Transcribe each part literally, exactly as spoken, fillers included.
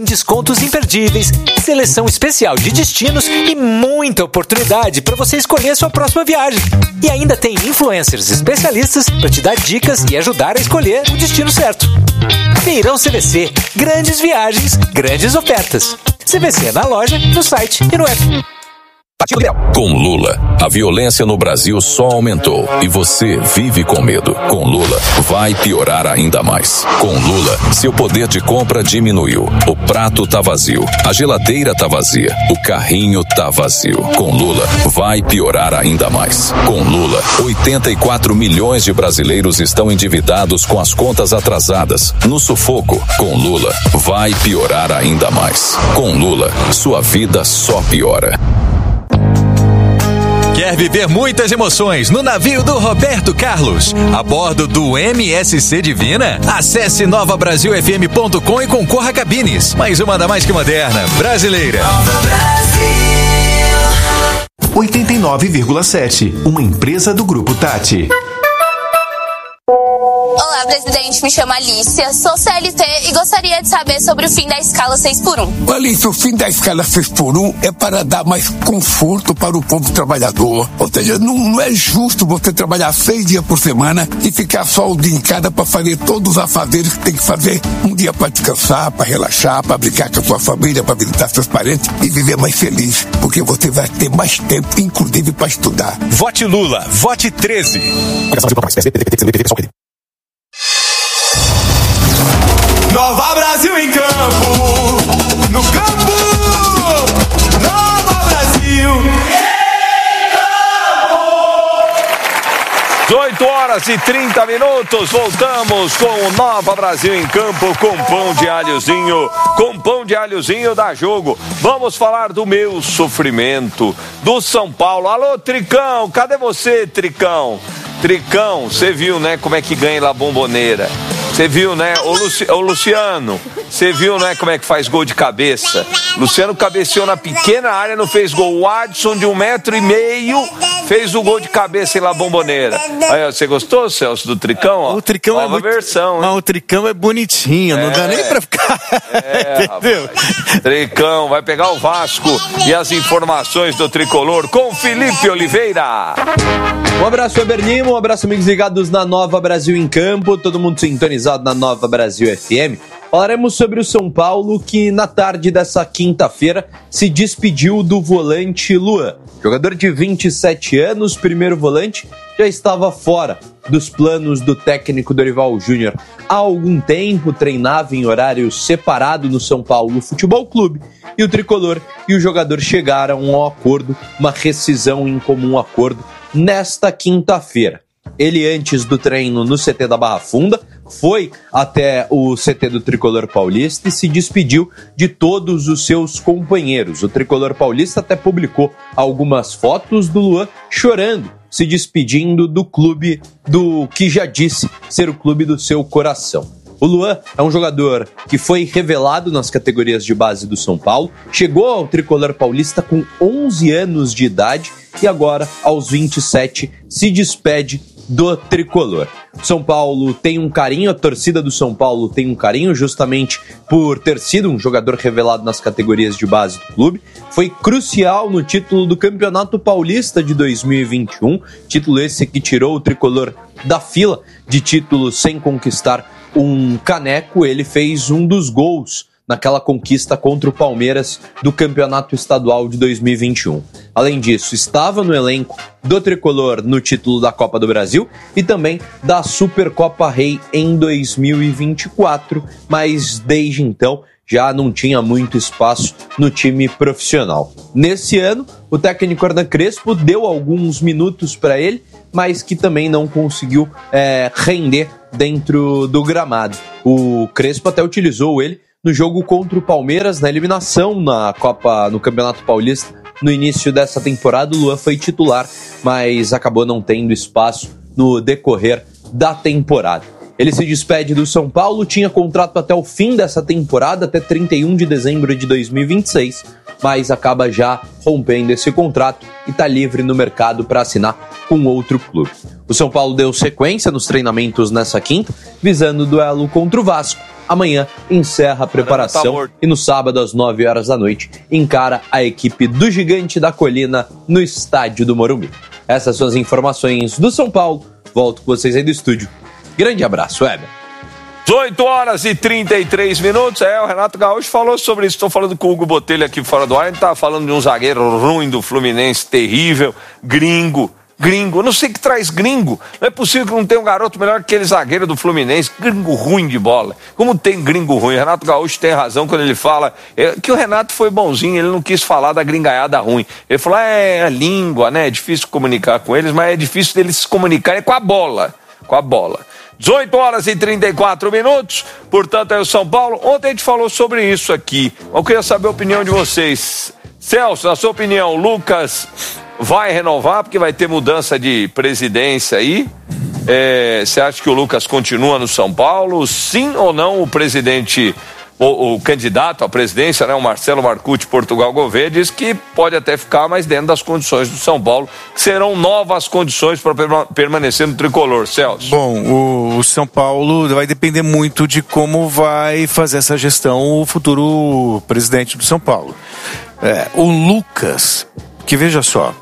Descontos imperdíveis, seleção especial de destinos e muita oportunidade para você escolher sua próxima viagem. E ainda tem influencers especialistas para te dar dicas e ajudar a escolher o destino certo. Feirão C V C, grandes viagens, grandes ofertas. C V C na loja, no site e no app. Com Lula, a violência no Brasil só aumentou e você vive com medo. Com Lula, vai piorar ainda mais. Com Lula, seu poder de compra diminuiu. O prato tá vazio, a geladeira tá vazia, o carrinho tá vazio. Com Lula, vai piorar ainda mais. Com Lula, oitenta e quatro milhões de brasileiros estão endividados com as contas atrasadas, no sufoco. Com Lula, vai piorar ainda mais. Com Lula, sua vida só piora. Quer viver muitas emoções no navio do Roberto Carlos, a bordo do M S C Divina? Acesse nova brasil f m ponto com e concorra a cabines. Mais uma da mais que moderna, brasileira. oitenta e nove vírgula sete, uma empresa do Grupo Tati. Olá, presidente, me chamo Alicia, sou C L T e gostaria de saber sobre o fim da escala seis por um. Alicia, o fim da escala seis por um é para dar mais conforto para o povo trabalhador. Ou seja, não, não é justo você trabalhar seis dias por semana e ficar só o dia em cada para fazer todos os afazeres que tem que fazer. Um dia para descansar, para relaxar, para brincar com a sua família, para visitar seus parentes e viver mais feliz, porque você vai ter mais tempo, inclusive para estudar. Vote Lula, vote treze. Nova Brasil em campo, no campo, Nova Brasil em campo. dezoito horas e trinta minutos, voltamos com o Nova Brasil em campo, com pão de alhozinho, com pão de alhozinho dá jogo. Vamos falar do meu sofrimento, do São Paulo. Alô, Tricão, cadê você, Tricão? Tricão, você viu, né, como é que ganha lá a Bomboneira? Você viu, né? Ô, Luci... Ô Luciano, você viu, né, como é que faz gol de cabeça? Luciano cabeceou na pequena área, não fez gol. O Adson, de um metro e meio, fez o gol de cabeça em La Bombonera. Aí, você gostou, Celso, do Tricão? Ó, o Tricão nova é muito... versão, hein? Mas o Tricão é bonitinho, é... não dá nem pra ficar... É, entendeu? Rapaz. Tricão, vai pegar o Vasco e as informações do Tricolor com Felipe Oliveira. Um abraço, Eberlino, um abraço, amigos ligados na Nova Brasil em Campo, todo mundo sintonizado na Nova Brasil F M. Falaremos sobre o São Paulo, que na tarde dessa quinta-feira se despediu do volante Luan. Jogador de vinte e sete anos, primeiro volante, já estava fora dos planos do técnico Dorival Júnior. Há algum tempo treinava em horário separado no São Paulo Futebol Clube, e o Tricolor e o jogador chegaram ao acordo, uma rescisão em comum acordo, nesta quinta-feira. Ele, antes do treino no C T da Barra Funda, foi até o C T do Tricolor Paulista e se despediu de todos os seus companheiros. O Tricolor Paulista até publicou algumas fotos do Luan chorando, se despedindo do clube do que já disse ser o clube do seu coração. O Luan é um jogador que foi revelado nas categorias de base do São Paulo, chegou ao Tricolor Paulista com onze anos de idade e agora, aos vinte e sete, se despede do Tricolor. O São Paulo tem um carinho, a torcida do São Paulo tem um carinho justamente por ter sido um jogador revelado nas categorias de base do clube. Foi crucial no título do Campeonato Paulista de dois mil e vinte e um, título esse que tirou o Tricolor da fila de títulos sem conquistar um caneco. Ele fez um dos gols naquela conquista contra o Palmeiras do Campeonato Estadual de dois mil e vinte e um. Além disso, estava no elenco do Tricolor no título da Copa do Brasil e também da Supercopa Rei em dois mil e vinte e quatro, mas desde então já não tinha muito espaço no time profissional. Nesse ano, o técnico Hernan Crespo deu alguns minutos para ele, mas que também não conseguiu é, render dentro do gramado. O Crespo até utilizou ele no jogo contra o Palmeiras, na eliminação na Copa, no Campeonato Paulista. No início dessa temporada, o Luan foi titular, mas acabou não tendo espaço no decorrer da temporada. Ele se despede do São Paulo, tinha contrato até o fim dessa temporada, até trinta e um de dezembro de dois mil e vinte e seis, mas acaba já rompendo esse contrato e está livre no mercado para assinar com outro clube. O São Paulo deu sequência nos treinamentos nessa quinta, visando o duelo contra o Vasco. Amanhã encerra a preparação e no sábado às nove horas da noite encara a equipe do Gigante da Colina no estádio do Morumbi. Essas são as informações do São Paulo. Volto com vocês aí do estúdio. Grande abraço, Weber. dezoito horas e trinta e três minutos. É, o Renato Gaúcho falou sobre isso. Estou falando com o Hugo Botelho aqui fora do ar. Ele estava falando de um zagueiro ruim do Fluminense, terrível, gringo. Gringo, não sei o que traz gringo. Não é possível que não tenha um garoto melhor que aquele zagueiro do Fluminense, gringo ruim de bola. Como tem gringo ruim? Renato Gaúcho tem razão quando ele fala é, que o Renato foi bonzinho, ele não quis falar da gringaiada ruim. Ele falou, é a língua, né? É difícil comunicar com eles, mas é difícil deles se comunicarem com a bola. Com a bola. dezoito horas e trinta e quatro minutos, portanto é o São Paulo. Ontem a gente falou sobre isso aqui. Eu queria saber a opinião de vocês. Celso, na sua opinião, Lucas vai renovar porque vai ter mudança de presidência aí? É, você acha que o Lucas continua no São Paulo? Sim ou não? O presidente, o, o candidato à presidência, né, o Marcelo Marcucci Portugal Gouveia, diz que pode até ficar mais dentro das condições do São Paulo, que serão novas condições para permanecer no tricolor. Celso. Bom, o, o São Paulo vai depender muito de como vai fazer essa gestão o futuro presidente do São Paulo. É, o Lucas, que veja só,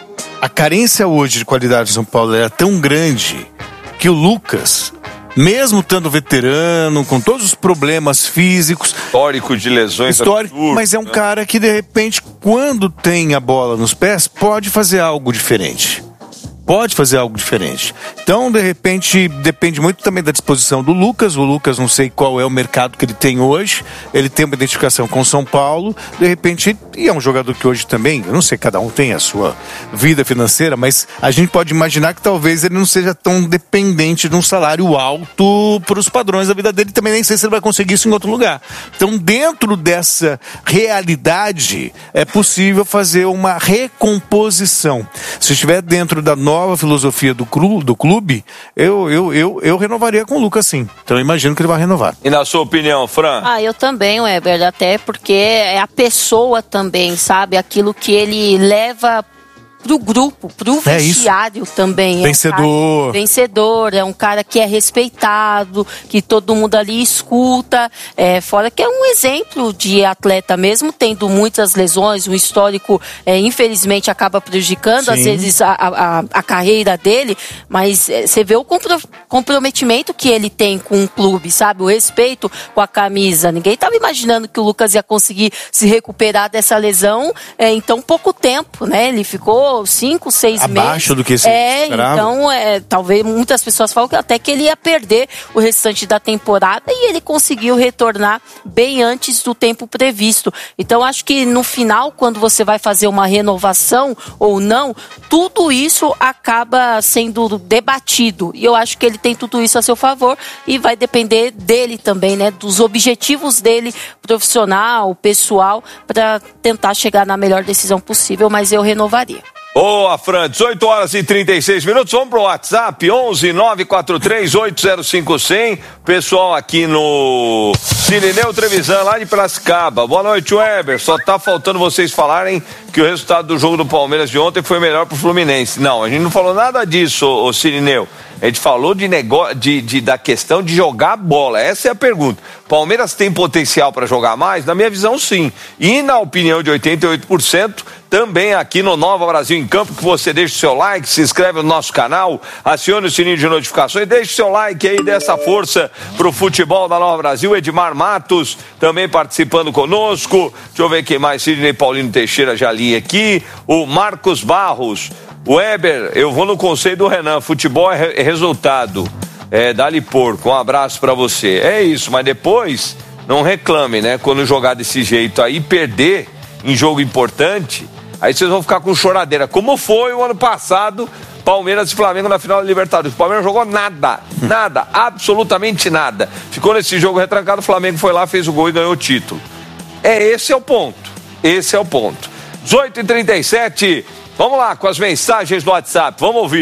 a carência hoje de qualidade do São Paulo era tão grande que o Lucas, mesmo estando veterano, com todos os problemas físicos, histórico de lesões, histórico, absurdo, mas é um né? cara que de repente, quando tem a bola nos pés, pode fazer algo diferente. Pode fazer algo diferente. Então, de repente, depende muito também da disposição do Lucas. O Lucas, não sei qual é o mercado que ele tem hoje. Ele tem uma identificação com o São Paulo. De repente, e é um jogador que hoje também, eu não sei, cada um tem a sua vida financeira, mas a gente pode imaginar que talvez ele não seja tão dependente de um salário alto para os padrões da vida dele. Também nem sei se ele vai conseguir isso em outro lugar. Então, dentro dessa realidade, é possível fazer uma recomposição. Se estiver dentro da nova nova filosofia do clube, do clube eu, eu, eu, eu renovaria com o Lucas, sim. Então eu imagino que ele vai renovar. E na sua opinião, Fran? Ah, eu também, Weber, até porque é a pessoa também, sabe? Aquilo que ele leva pro grupo, pro é vestiário isso. também. Vencedor. É um cara vencedor, é um cara que é respeitado, que todo mundo ali escuta, é, fora que é um exemplo de atleta mesmo, tendo muitas lesões, um histórico, é, infelizmente, acaba prejudicando, Sim. às vezes, a, a, a carreira dele, mas é, você vê o compro, comprometimento que ele tem com o clube, sabe? O respeito com a camisa. Ninguém estava imaginando que o Lucas ia conseguir se recuperar dessa lesão é, em tão pouco tempo, né? Ele ficou cinco, seis meses. Abaixo do que se é, esperava. Então, é, talvez muitas pessoas falam que até que ele ia perder o restante da temporada e ele conseguiu retornar bem antes do tempo previsto. Então, acho que no final, quando você vai fazer uma renovação ou não, tudo isso acaba sendo debatido. E eu acho que ele tem tudo isso a seu favor e vai depender dele também, né? Dos objetivos dele, profissional, pessoal, para tentar chegar na melhor decisão possível, mas eu renovaria. Boa, Fran, dezoito horas e trinta e seis minutos, vamos pro WhatsApp, onze nove quatro três oito zero cinco zero zero, pessoal aqui no Cirineu Trevisan, lá de Piracicaba. Boa noite, Weber, só tá faltando vocês falarem que o resultado do jogo do Palmeiras de ontem foi melhor pro Fluminense. Não, a gente não falou nada disso, ô, ô Cirineu. A gente falou de negócio, de, de, da questão de jogar bola. Essa é a pergunta. Palmeiras tem potencial para jogar mais? Na minha visão, sim. E na opinião de oitenta e oito por cento, também aqui no Nova Brasil em Campo, que você deixe o seu like, se inscreve no nosso canal, acione o sininho de notificações, deixe o seu like aí, dê essa força pro futebol da Nova Brasil. Edmar Matos também participando conosco. Deixa eu ver quem mais. Sidney Paulino Teixeira, já li aqui. O Marcos Barros. Weber, eu vou no conselho do Renan, futebol é, é resultado, é, dá-lhe porco, um abraço pra você. É isso, mas depois não reclame, né? Quando jogar desse jeito aí, perder em jogo importante, aí vocês vão ficar com choradeira, como foi o ano passado, Palmeiras e Flamengo na final da Libertadores. O Palmeiras não jogou nada, nada, absolutamente nada. Ficou nesse jogo retrancado, o Flamengo foi lá, fez o gol e ganhou o título. É, esse é o ponto, esse é o ponto. dezoito e trinta e sete, vamos lá com as mensagens do WhatsApp, vamos ouvir.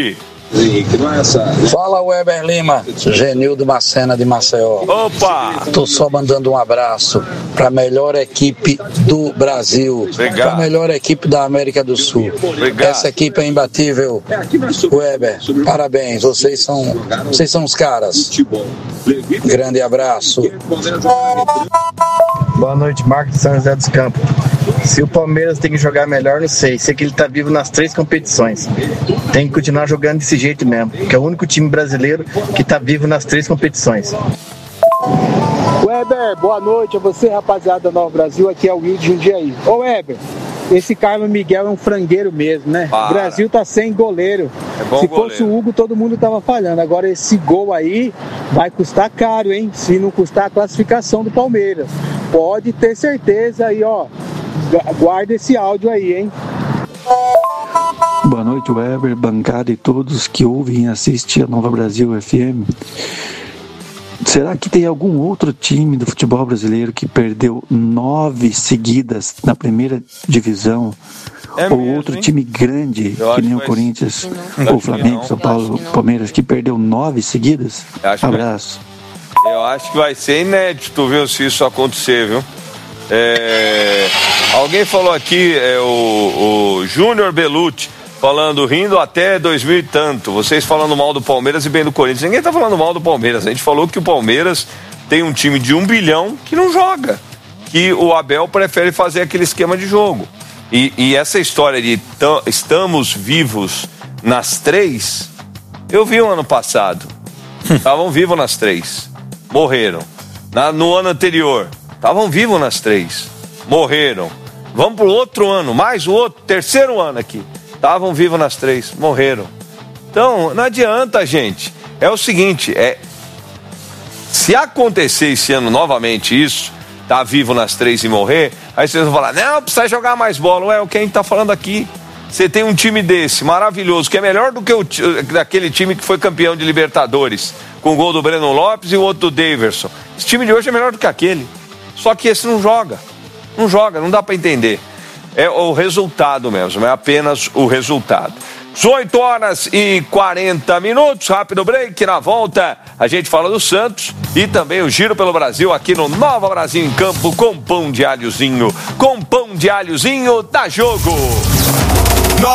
Fala, Weber Lima, Genildo Macena de Maceió. Opa! Tô só mandando um abraço para a melhor equipe do Brasil, para a melhor equipe da América do Sul. Obrigado. Essa equipe é imbatível. Weber, parabéns, vocês são, vocês são os caras. Grande abraço. Boa noite, Marcos de São José dos Campos. Se o Palmeiras tem que jogar melhor, não sei. Sei que ele tá vivo nas três competições. Tem que continuar jogando desse jeito mesmo, que é o único time brasileiro que tá vivo nas três competições. Weber, boa noite a você, rapaziada da Nova Brasil. Aqui é o Will de Jundiaí. Ô Weber, esse Carlos Miguel é um frangueiro mesmo, né? Para. O Brasil tá sem goleiro. É bom Se goleiro. fosse o Hugo, todo mundo tava falhando. Agora esse gol aí vai custar caro, hein? Se não custar a classificação do Palmeiras. Pode ter certeza aí, ó. Guarda esse áudio aí, hein? Boa noite, Weber, bancada e todos que ouvem e assistem a Nova Brasil F M. Será que tem algum outro time do futebol brasileiro que perdeu nove seguidas na primeira divisão? É Ou mesmo, outro hein? time grande, Eu que nem o acho que Corinthians, não. ou Flamengo, São Paulo, Palmeiras, que perdeu nove seguidas? Eu acho que- Abraço. Eu acho que vai ser inédito, viu, se isso acontecer, viu? É, alguém falou aqui, é, o, o Júnior Belucci, falando, rindo até dois mil e tanto. Vocês falando mal do Palmeiras e bem do Corinthians. Ninguém tá falando mal do Palmeiras. A gente falou que o Palmeiras tem um time de um bilhão que não joga. Que o Abel prefere fazer aquele esquema de jogo. E, e essa história de tam, estamos vivos nas três, eu vi o ano passado. Estavam vivos nas três. Morreram. Na, no ano anterior, estavam vivos nas três. Morreram. Vamos pro outro ano, mais o outro, terceiro ano aqui. Estavam vivos nas três, morreram. Então, não adianta, gente. É o seguinte, é... se acontecer esse ano novamente isso, tá vivo nas três e morrer, aí vocês vão falar, não, precisa jogar mais bola. Ué, o que a gente tá falando aqui? Você tem um time desse, maravilhoso, que é melhor do que o daquele time que foi campeão de Libertadores, com o gol do Breno Lopes e o outro do Daverson. Esse time de hoje é melhor do que aquele. Só que esse não joga. Não joga, não dá pra entender. É o resultado mesmo, é apenas o resultado. dezoito horas e quarenta minutos, rápido break, na volta a gente fala do Santos e também o Giro pelo Brasil aqui no Nova Brasil em Campo com pão de alhozinho, com pão de alhozinho, dá jogo!